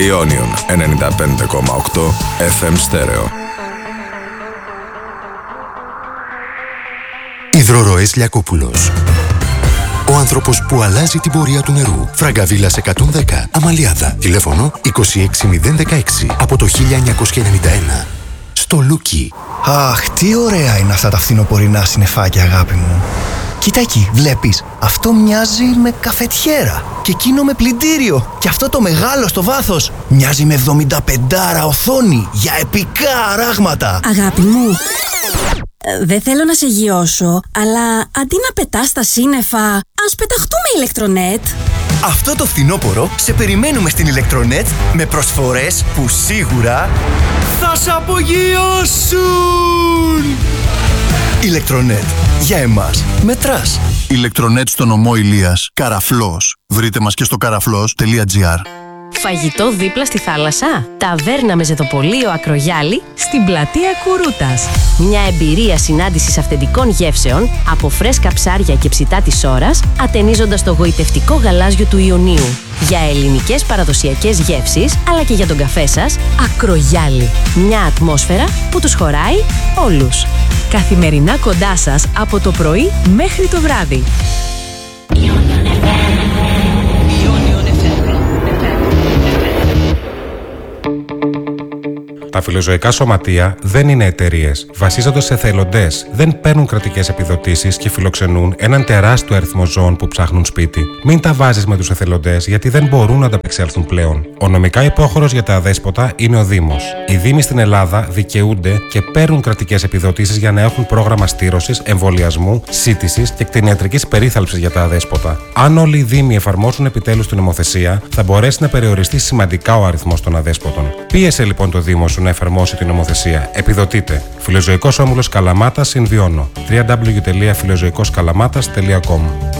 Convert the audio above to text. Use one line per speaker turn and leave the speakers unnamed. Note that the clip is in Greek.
Ionion 95,8 FM στέρεο.
Υδροροές Λιακόπουλος. Ο άνθρωπος που αλλάζει την πορεία του νερού. Φραγκαβίλας 110, Αμαλιάδα. Τηλέφωνο 26016 από το 1991. Στο Λούκι.
Αχ, τι ωραία είναι αυτά τα φθινοπορεινά συννεφάκια, αγάπη μου. Κοίτα εκεί, βλέπεις. Αυτό μοιάζει με καφετιέρα. Και εκείνο με πλυντήριο. Και αυτό το μεγάλο στο βάθος μοιάζει με 75 οθόνη για επικά αράγματα.
Αγάπη μου, δεν θέλω να σε γιώσω, αλλά αντί να πετάς τα σύννεφα, ας πεταχτούμε ηλεκτρονέτ.
Αυτό το φθινόπωρο σε περιμένουμε στην ηλεκτρονέτ με προσφορές που σίγουρα θα σε απογειώσουν. Ηλεκτρονέτ. Για εμάς μετράς.
Ηλεκτρονέτ στο νομό Ηλίας. Καραφλός. Βρείτε μας και στο καραφλός.gr.
Φαγητό δίπλα στη θάλασσα. Ταβέρνα με ζεδοπολείο Ακρογιάλη στην πλατεία Κουρούτας. Μια εμπειρία συνάντησης αυθεντικών γεύσεων από φρέσκα ψάρια και ψητά της ώρας, ατενίζοντας το γοητευτικό γαλάζιο του Ιωνίου. Για ελληνικές παραδοσιακές γεύσεις, αλλά και για τον καφέ σας, Ακρογιάλη. Μια ατμόσφαιρα που τους χωράει όλους. Καθημερινά κοντά σας από το πρωί μέχρι το βράδυ.
Τα φιλοζωικά σωματεία δεν είναι εταιρείες. Βασίζονται σε εθελοντές, δεν παίρνουν κρατικές επιδοτήσεις και φιλοξενούν έναν τεράστιο αριθμό ζώων που ψάχνουν σπίτι. Μην τα βάζεις με τους εθελοντές, γιατί δεν μπορούν να ανταπεξέλθουν πλέον. Ο νομικά υπόχωρος για τα αδέσποτα είναι ο Δήμος. Οι Δήμοι στην Ελλάδα δικαιούνται και παίρνουν κρατικές επιδοτήσεις για να έχουν πρόγραμμα στήρωσης, εμβολιασμού, σύτησης και κτηνιατρικής περίθαλψης για τα αδέσποτα. Αν όλοι οι Δήμοι εφαρμόσουν επιτέλους την νομοθεσία, θα μπορέσει να περιοριστεί σημαντικά ο αριθμός των αδέσποτων. Πίεσε λοιπόν το Δήμο σου να εφαρμόσει την νομοθεσία. Επιδοτείτε. Φιλοζωικός Όμιλος Καλαμάτας Συνδυώνω. www.φιλοζωικοσκαλαμάτας.com